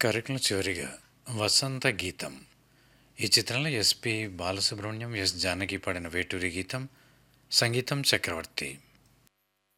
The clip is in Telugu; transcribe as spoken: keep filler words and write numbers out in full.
కార్యక్రమం చివరిగా 'వసంత గీతం' ఈ చిత్రంలో ఎస్పి బాలసుబ్రహ్మణ్యం, ఎస్ జానకి పాడిన వేటూరి గీతం, సంగీతం చక్రవర్తి.